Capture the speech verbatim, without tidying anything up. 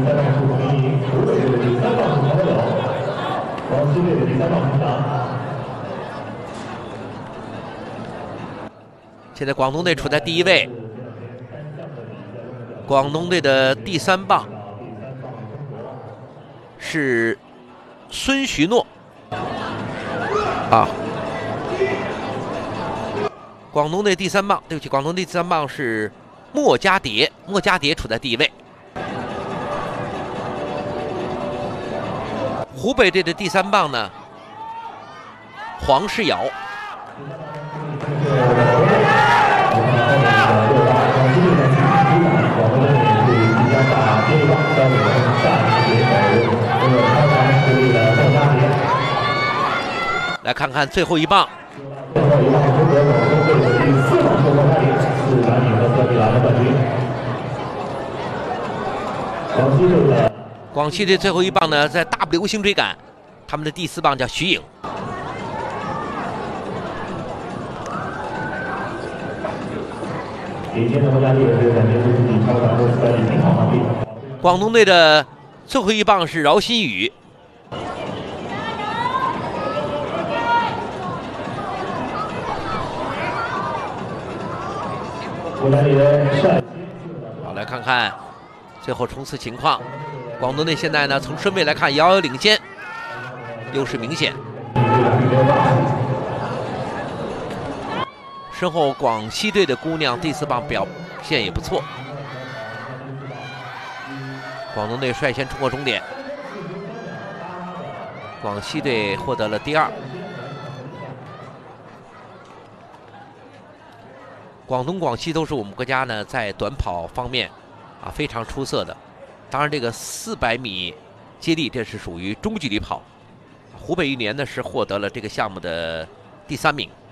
三棒是黄一鸣，湖北队的第三棒是黄德友，广西队的第三棒陈达。 现在广东队处在第一位，广东队的第三棒是孙徐诺啊。广东队第三棒，对不起，广东队第三棒是莫家蝶，莫家蝶处在第一位。湖北队的第三棒呢，黄世尧。来看看最后一棒。 最后一棒是中国广东队的第四棒是王嘉林，是男女的三米栏的冠军。广西队的广西队最后一棒呢，在大步流星追赶，他们的第四棒叫徐颖。 领先的国家队是感觉自己超感动在挺好能力。 广东队的最后一棒是饶新宇。 国家队的帅。 好，来看看最后冲刺情况。广东队现在呢，从顺位来看遥遥领先，优势明显。身后广西队的姑娘第四棒表现也不错。广东队率先冲过终点，广西队获得了第二。广东、广西都是我们国家呢在短跑方面啊非常出色的。当然，这个四百米接力这是属于中距离跑。湖北一年呢是获得了这个项目的第三名。